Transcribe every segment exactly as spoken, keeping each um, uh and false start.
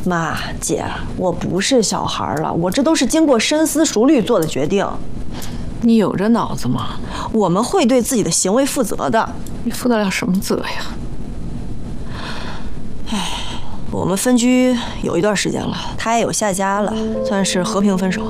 妈，姐，我不是小孩了，我这都是经过深思熟虑做的决定。 你有这脑子吗？ 我们会对自己的行为负责的。 你负得了什么责呀？ 唉，我们分居有一段时间了，他也有下家了，算是和平分手。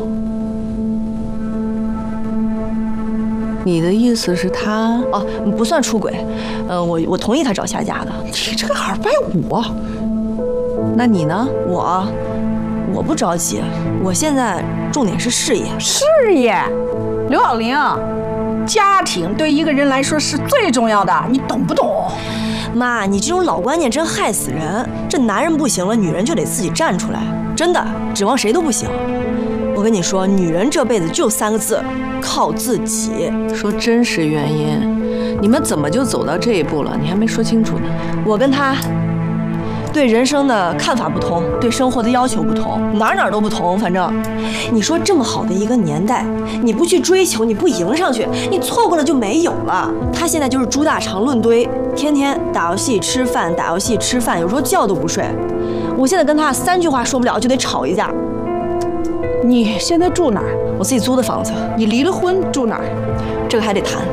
你的意思是他哦，不算出轨，嗯，我我同意他找下家的。 你这个二百五，那你呢？ 我我不着急，我现在重点是事业。 事业，刘晓玲，家庭对一个人来说是最重要的，你懂不懂？ 妈，你这种老观念真害死人。这男人不行了，女人就得自己站出来，真的，指望谁都不行。我跟你说，女人这辈子就三个字，靠自己。 说真实原因，你们怎么就走到这一步了？你还没说清楚呢。 我跟他对人生的看法不同，对生活的要求不同，哪哪都不同。反正，你说这么好的一个年代，你不去追求，你不迎上去，你错过了就没有了。他现在就是猪大肠论堆，天天打游戏吃饭，打游戏吃饭，有时候觉都不睡。我现在跟他三句话说不了，就得吵一架。 你现在住哪儿？ 我自己租的房子。 你离了婚住哪儿？ 这个还得谈。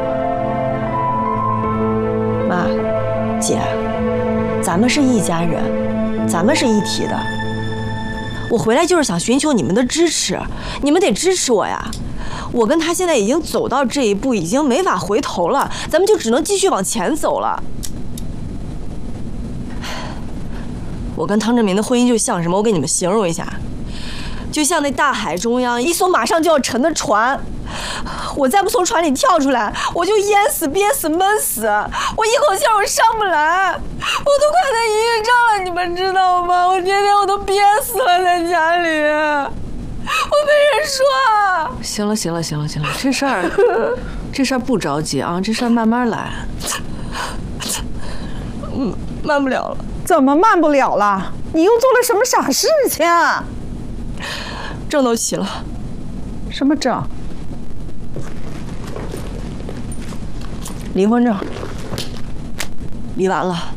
妈，姐，咱们是一家人，咱们是一体的。我回来就是想寻求你们的支持，你们得支持我呀。我跟他现在已经走到这一步，已经没法回头了，咱们就只能继续往前走了。我跟汤振民的婚姻就像什么？我给你们形容一下。就像那大海中央一艘马上就要沉的船，我再不从船里跳出来，我就淹死、憋死、闷死，我一口气我上不来，我都快得抑郁症了，你们知道吗？我天天我都憋死了在家里，我没人说。 行了，行了，行了，行了，这事儿，这事儿不着急啊，这事儿慢慢来。 嗯，慢不了了。 怎么慢不了了？你又做了什么傻事情？ 证都齐了。 什么证？ 离婚证。离完了。